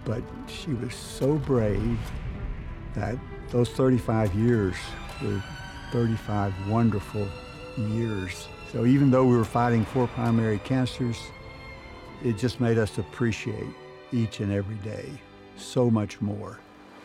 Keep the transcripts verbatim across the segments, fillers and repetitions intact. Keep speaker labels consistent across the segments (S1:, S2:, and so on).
S1: but she was so brave that those thirty-five years were thirty-five wonderful years. So even though we were fighting four primary cancers, it just made us appreciate each and every day so much more.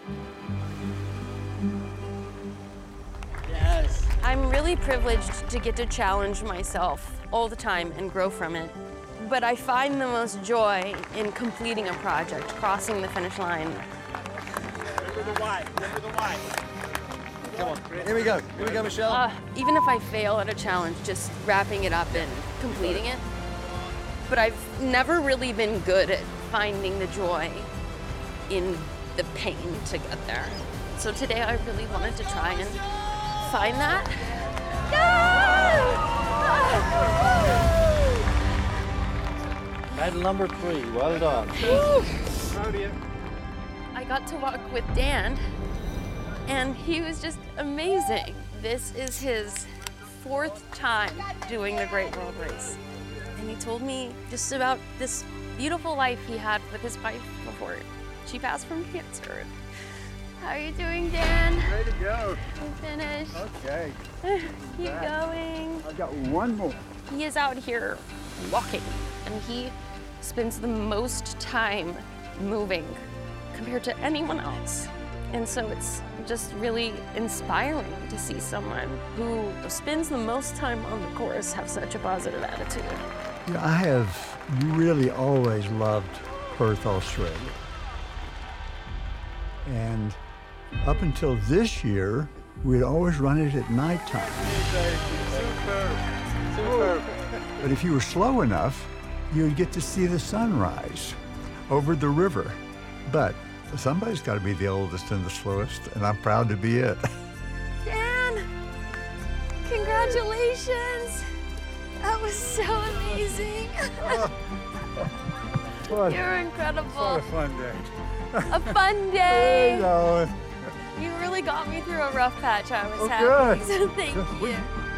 S2: Yes. I'm really privileged to get to challenge myself all the time and grow from it. But I find the most joy in completing a project, crossing the finish line.
S3: Remember the why, remember the why.
S4: Come on, here we go, here we go, Michelle.
S2: Uh, even if I fail at a challenge, just wrapping it up and completing it. But I've never really been good at finding the joy in the pain to get there. So today I really wanted to try and find that.
S4: Medal number three, well done.
S3: Proud of you.
S2: I got to walk with Dan, and he was just amazing. This is his fourth time doing the Great World Race. And he told me just about this beautiful life he had with his wife before she passed from cancer. How are you doing, Dan?
S1: Ready to go.
S2: I'm finished.
S1: Okay.
S2: Keep going.
S1: I've got one more.
S2: He is out here walking, and he spends the most time moving compared to anyone else. And so it's just really inspiring to see someone who spends the most time on the course have such a positive attitude.
S1: You know, I have really always loved Perth, Australia. And up until this year, we'd always run it at nighttime.
S3: Superb, superb.
S1: But if you were slow enough, you would get to see the sunrise over the river. But somebody's got to be the oldest and the slowest, and I'm proud to be it.
S2: Dan, congratulations. That was so amazing.
S1: What,
S2: You're incredible.
S1: what a fun day.
S2: A fun
S1: You
S2: day.
S1: know,
S2: You really got me through a rough patch. I was
S1: Oh,
S2: happy,
S1: good.
S2: so thank
S1: We-
S2: you.